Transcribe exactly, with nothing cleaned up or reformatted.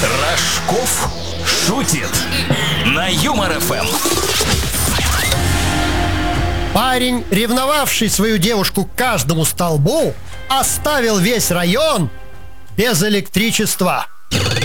Рожков шутит на Юмор эф эм. Парень, ревновавший свою девушку к каждому столбу, оставил весь район без электричества.